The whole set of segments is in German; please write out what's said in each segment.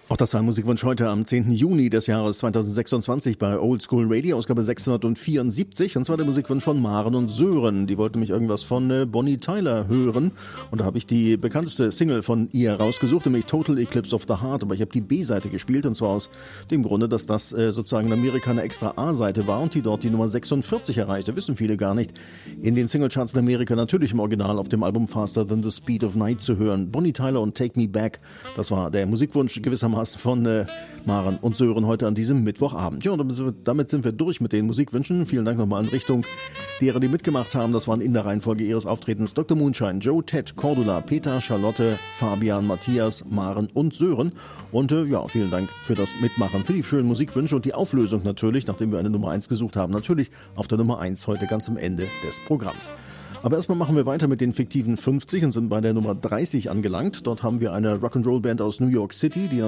Auch das war ein Musikwunsch heute am 10. Juni des Jahres 2026 bei Old School Radio, Ausgabe 674. Und zwar der Musikwunsch von Maren und Sören. Die wollten mich irgendwas von Bonnie Tyler hören. Und da habe ich die bekannteste Single von ihr rausgesucht, nämlich Total Eclipse of the Heart. Aber ich habe die B-Seite gespielt, und zwar aus dem Grunde, dass das sozusagen in Amerika eine extra A-Seite war und die dort die Nummer 46 erreichte. Wissen viele gar nicht. In den Singlecharts in Amerika natürlich im Original auf dem Album Faster Than the Speed of Night zu hören. Bonnie Tyler und Take Me Back. Das war der Musikwunsch gewissermaßen von Maren und Sören heute an diesem Mittwochabend. Ja, und damit sind wir durch mit den Musikwünschen. Vielen Dank nochmal in Richtung derer, die mitgemacht haben. Das waren in der Reihenfolge ihres Auftretens Dr. Moonshine, Joe, Ted, Cordula, Peter, Charlotte, Fabian, Matthias, Maren und Sören. Und ja, vielen Dank für das Mitmachen, für die schönen Musikwünsche und die Auflösung natürlich, nachdem wir eine Nummer 1 gesucht haben. Natürlich auf der Nummer 1 heute ganz am Ende des Programms. Aber erstmal machen wir weiter mit den fiktiven 50 und sind bei der Nummer 30 angelangt. Dort haben wir eine Rock'n'Roll-Band aus New York City, die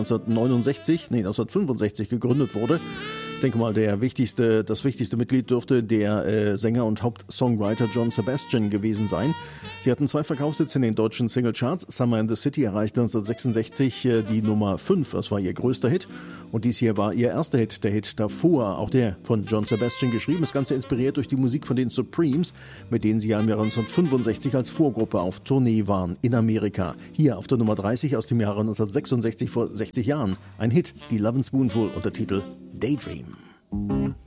1965 gegründet wurde. Ich denke mal, das wichtigste Mitglied dürfte der Sänger und Hauptsongwriter John Sebastian gewesen sein. Sie hatten 2 Verkaufssitze in den deutschen Singlecharts. Summer in the City erreichte 1966 die Nummer 5, das war ihr größter Hit. Und dies hier war ihr erster Hit, der Hit davor, auch der von John Sebastian geschrieben. Das Ganze inspiriert durch die Musik von den Supremes, mit denen sie ja im Jahre 1965 als Vorgruppe auf Tournee waren in Amerika. Hier auf der Nummer 30 aus dem Jahre 1966, vor 60 Jahren. Ein Hit, die Lovin' Spoonful, unter Titel Daydream.